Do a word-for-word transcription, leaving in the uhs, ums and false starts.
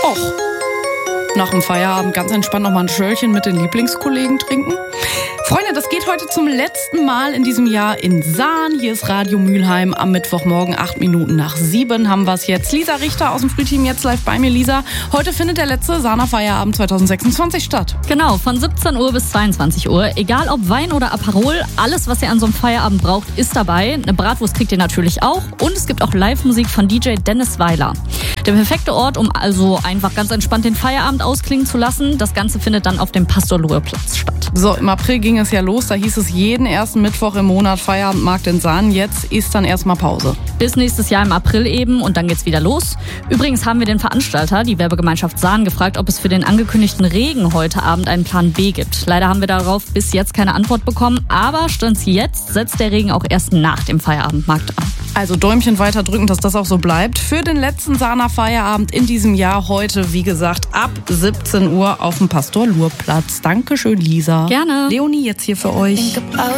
auch nach dem Feierabend ganz entspannt noch mal ein Schörlchen mit den Lieblingskollegen trinken? Freunde, das geht heute zum letzten Mal in diesem Jahr in Sahn. Hier ist Radio Mülheim am Mittwochmorgen, acht Minuten nach sieben haben wir es jetzt. Lisa Richter aus dem Frühteam jetzt live bei mir. Lisa, heute findet der letzte Sahner Feierabend zwanzig sechsundzwanzig statt. Genau, von siebzehn Uhr bis zweiundzwanzig Uhr. Egal ob Wein oder Aperol, alles, was ihr an so einem Feierabend braucht, ist dabei. Eine Bratwurst kriegt ihr natürlich auch. Und es gibt auch Live-Musik von D J Dennis Weiler. Der perfekte Ort, um also einfach ganz entspannt den Feierabend ausklingen zu lassen. Das Ganze findet dann auf dem Pastor-Lohe-Platz statt. So, im April ging es ja los. Da hieß es jeden ersten Mittwoch im Monat Feierabendmarkt in Sahn. Jetzt ist dann erstmal Pause. Bis nächstes Jahr im April eben und dann geht's wieder los. Übrigens haben wir den Veranstalter, die Werbegemeinschaft Sahn, gefragt, ob es für den angekündigten Regen heute Abend einen Plan B gibt. Leider haben wir darauf bis jetzt keine Antwort bekommen. Aber stand jetzt, setzt der Regen auch erst nach dem Feierabendmarkt an. Also Däumchen weiter drücken, dass das auch so bleibt. Für den letzten Sahner Feierabend in diesem Jahr heute, wie gesagt, ab siebzehn Uhr auf dem Pastor-Lohe-Platz. Dankeschön, Lisa. Gerne. Leonie jetzt hier für euch.